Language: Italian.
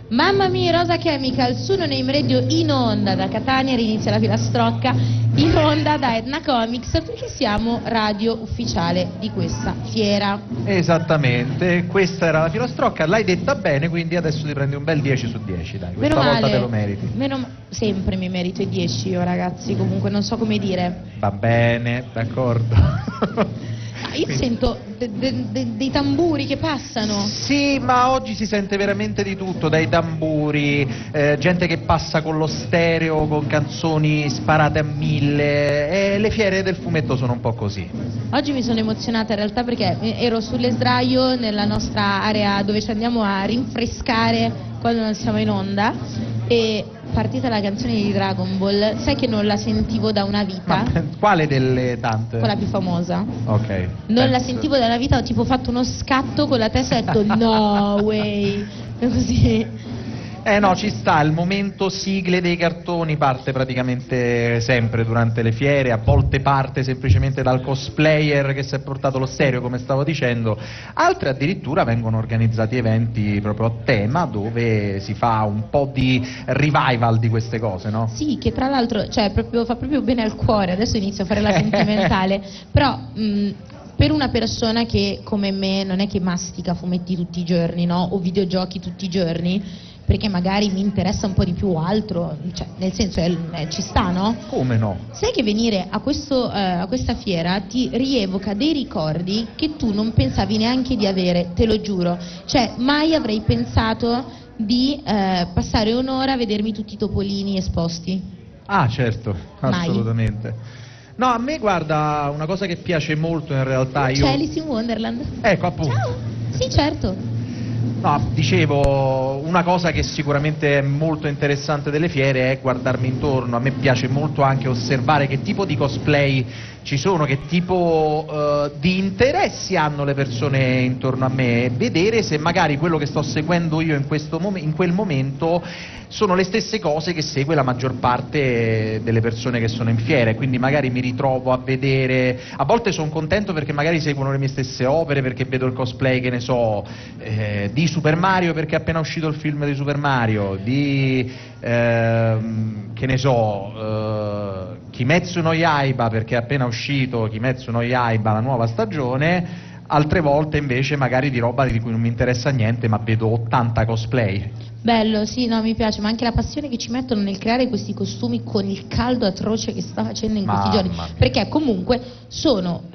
Mamma mia, Rosa Chemical, su Non Name Radio in onda da Catania, rinizia la filastrocca in onda da Etna Comics, perché siamo radio ufficiale di questa fiera. Esattamente, questa era la filastrocca, l'hai detta bene, quindi adesso ti prendi un bel 10 su 10, dai, questa volta te lo meriti. Sempre mi merito i 10 io, ragazzi, comunque non so come dire. Va bene, d'accordo. Io sento dei tamburi che passano. Sì, ma oggi si sente veramente di tutto, dai tamburi, gente che passa con lo stereo, con canzoni sparate a 1000, le fiere del fumetto sono un po' così. Oggi mi sono emozionata in realtà perché ero sulle sdraio nella nostra area dove ci andiamo a rinfrescare quando non siamo in onda e partita la canzone di Dragon Ball, sai che non la sentivo da una vita? Ma quale delle tante? Quella più famosa. Ok. Non la sentivo da una vita, ho tipo fatto uno scatto con la testa e ho detto no way, così. No, ci sta, il momento sigle dei cartoni parte praticamente sempre durante le fiere, a volte parte semplicemente dal cosplayer che si è portato lo stereo, come stavo dicendo, altre addirittura vengono organizzati eventi proprio a tema dove si fa un po' di revival di queste cose, no? Sì, che tra l'altro fa proprio bene al cuore, adesso inizio a fare la sentimentale, però per una persona che come me non è che mastica fumetti tutti i giorni, no? O videogiochi tutti i giorni, perché magari mi interessa un po' di più altro, cioè, nel senso ci sta, no? Come no? Sai che venire a questa fiera ti rievoca dei ricordi che tu non pensavi neanche di avere, te lo giuro. Cioè, mai avrei pensato di passare un'ora a vedermi tutti i topolini esposti. Ah, certo, Mai. assolutamente. No, a me guarda, una cosa che piace molto in realtà, C'è Alice in Wonderland. Ecco, appunto. Ciao. Sì, certo. No, dicevo, una cosa che sicuramente è molto interessante delle fiere è guardarmi intorno. A me piace molto anche osservare che tipo di cosplay ci sono, che tipo di interessi hanno le persone intorno a me e vedere se magari quello che sto seguendo io in quel momento sono le stesse cose che segue la maggior parte delle persone che sono in fiera, e quindi magari mi ritrovo a vedere, a volte sono contento perché magari seguono le mie stesse opere, perché vedo il cosplay, che ne so, di Super Mario perché è appena uscito il film di Super Mario, di che ne so, Kimetsu no Yaiba perché è appena uscito Kimetsu no Yaiba, la nuova stagione. Altre volte invece magari di roba di cui non mi interessa niente, ma vedo 80 cosplay. Bello, sì, no, mi piace, ma anche la passione che ci mettono nel creare questi costumi con il caldo atroce che sta facendo in questi giorni, perché comunque sono